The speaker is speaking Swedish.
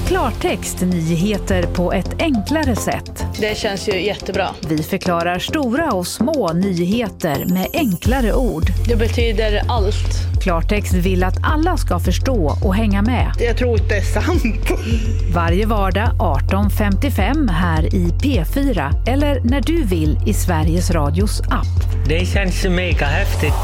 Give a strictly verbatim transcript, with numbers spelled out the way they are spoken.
klartext nyheter på ett enklare sätt. Det känns ju jättebra. Vi förklarar stora och små nyheter med enklare ord. Det betyder allt. Klartext vill att alla ska förstå och hänga med. Jag tror inte det är sant. Varje vardag arton femtiofem här i P fyra eller när du vill i Sveriges Radios app. Det känns mega häftigt.